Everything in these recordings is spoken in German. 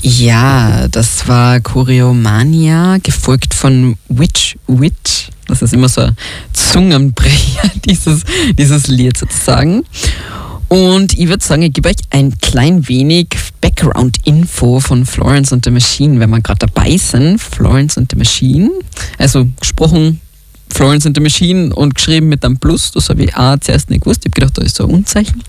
Ja, das war Choreomania, gefolgt von Witch Witch. Das ist immer so ein Zungenbrecher, dieses Lied sozusagen. Und ich würde sagen, ich gebe euch ein klein wenig Background-Info von Florence and the Machine, wenn wir gerade dabei sind. Florence and the Machine, also gesprochen Florence and the Machine und geschrieben mit einem Plus, das habe ich auch zuerst nicht gewusst. Ich habe gedacht, da ist so ein Unzeichen.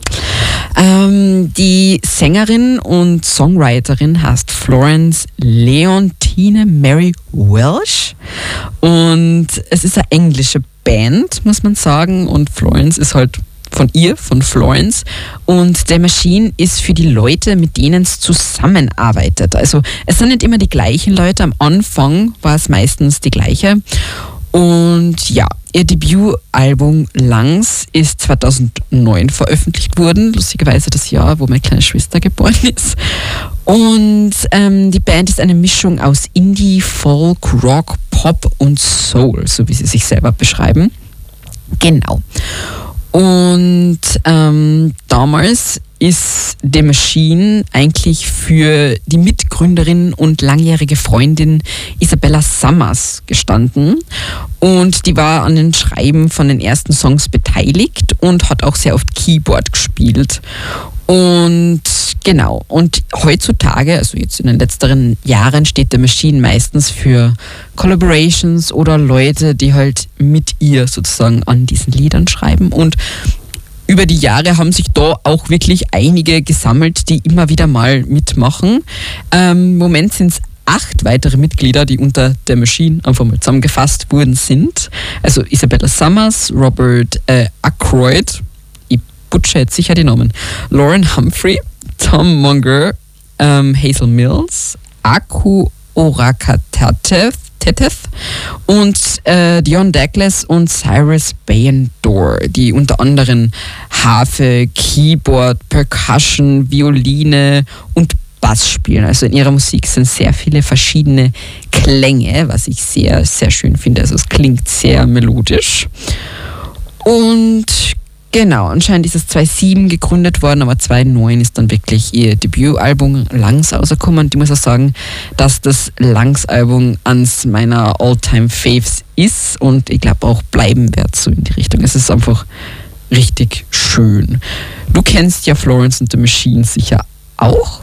Die Sängerin und Songwriterin heißt Florence Leontine Mary Welsh und es ist eine englische Band, muss man sagen, und Florence ist halt von Florence, und The Machine ist für die Leute, mit denen es zusammenarbeitet. Also es sind nicht immer die gleichen Leute, am Anfang war es meistens die gleiche. Und ja, ihr Debütalbum Lungs ist 2009 veröffentlicht worden, lustigerweise das Jahr, wo meine kleine Schwester geboren ist. Und die Band ist eine Mischung aus Indie, Folk, Rock, Pop und Soul, so wie sie sich selber beschreiben. Genau. Und damals ist The Machine eigentlich für die Mitgründerin und langjährige Freundin Isabella Summers gestanden. Und die war an den Schreiben von den ersten Songs beteiligt und hat auch sehr oft Keyboard gespielt. Und genau, und heutzutage, also jetzt in den letzteren Jahren, steht The Machine meistens für Collaborations oder Leute, die halt mit ihr sozusagen an diesen Liedern schreiben. Und über die Jahre haben sich da auch wirklich einige gesammelt, die immer wieder mal mitmachen. Im Moment sind es 8 weitere Mitglieder, die unter The Machine einfach mal zusammengefasst worden sind. Also Isabella Summers, Robert Aykroyd, ich butcher jetzt sicher die Namen, Lauren Humphrey, Tom Munger, Hazel Mills, Aku Orakateth und Dion Douglas und Cyrus Bayendor, die unter anderem Harfe, Keyboard, Percussion, Violine und Bass spielen. Also in ihrer Musik sind sehr viele verschiedene Klänge, was ich sehr, sehr schön finde. Also es klingt sehr melodisch. Und genau, anscheinend ist es 2007 gegründet worden, aber 2009 ist dann wirklich ihr Debütalbum Lungs rausgekommen. Und ich muss auch sagen, dass das Lungs-Album eines meiner All-Time-Faves ist und ich glaube auch bleiben wird so in die Richtung. Es ist einfach richtig schön. Du kennst ja Florence and the Machine sicher auch?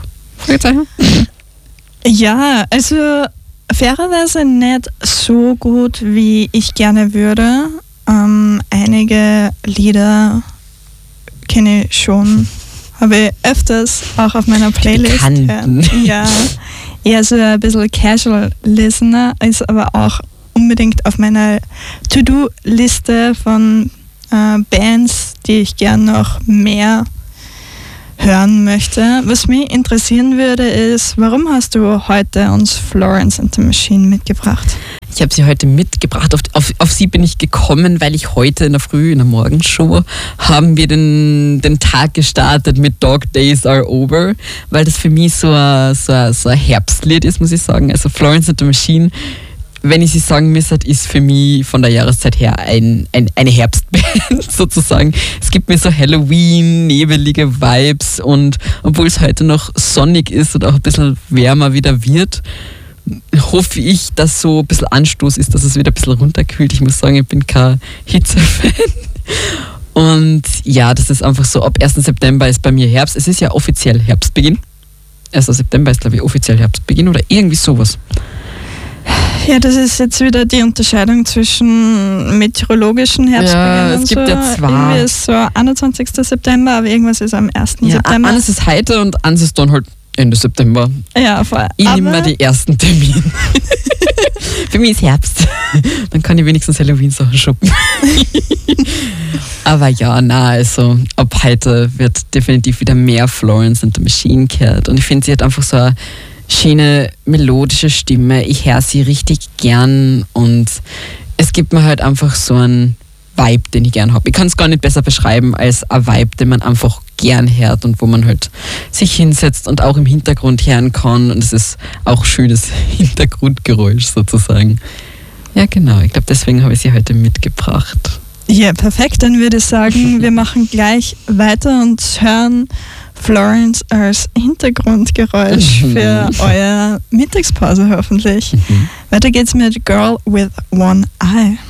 Ja, also fairerweise nicht so gut, wie ich gerne würde. Einige Lieder kenne ich schon, habe ich öfters auch auf meiner Playlist gehört. Ja, eher so ein bisschen Casual Listener, ist aber auch unbedingt auf meiner To-Do-Liste von Bands, die ich gern noch mehr hören möchte. Was mich interessieren würde, ist, warum hast du heute uns Florence and the Machine mitgebracht? Ich habe sie heute mitgebracht. Auf sie bin ich gekommen, weil ich heute in der Früh, in der Morgenshow, haben wir den Tag gestartet mit Dog Days Are Over, weil das für mich so ein Herbstlied ist, muss ich sagen. Also Florence and the Machine, wenn ich sie sagen müsste, ist für mich von der Jahreszeit her eine Herbstband sozusagen. Es gibt mir so Halloween, nebelige Vibes, und obwohl es heute noch sonnig ist und auch ein bisschen wärmer wieder wird, hoffe ich, dass so ein bisschen Anstoß ist, dass es wieder ein bisschen runterkühlt. Ich muss sagen, ich bin kein Hitze-Fan. Und ja, das ist einfach so, ab 1. September ist bei mir Herbst. Es ist ja offiziell Herbstbeginn. 1. September ist, glaube ich, offiziell Herbstbeginn oder irgendwie sowas. Ja, das ist jetzt wieder die Unterscheidung zwischen meteorologischen Herbstbeginn ja, es und gibt so. Ja zwei. Irgendwie ist so 21. September, aber irgendwas ist am 1. September. Eines ist heute und eines ist dann halt Ende September. Ja, voll. Ich nehme mir die ersten Termine. Für mich ist Herbst. Dann kann ich wenigstens Halloween-Sachen shoppen. Aber ja, also ab heute wird definitiv wieder mehr Florence and the Machine gehört. Und ich finde, sie hat einfach so eine schöne, melodische Stimme. Ich höre sie richtig gern und es gibt mir halt einfach so einen Vibe, den ich gern habe. Ich kann es gar nicht besser beschreiben als ein Vibe, den man einfach gern hört und wo man halt sich hinsetzt und auch im Hintergrund hören kann, und es ist auch schönes Hintergrundgeräusch sozusagen. Ja, genau. Ich glaube, deswegen habe ich sie heute mitgebracht. Ja, perfekt. Dann würde ich sagen, wir machen gleich weiter und hören Florence als Hintergrundgeräusch für eure Mittagspause hoffentlich. Weiter geht's mit Girl with One Eye.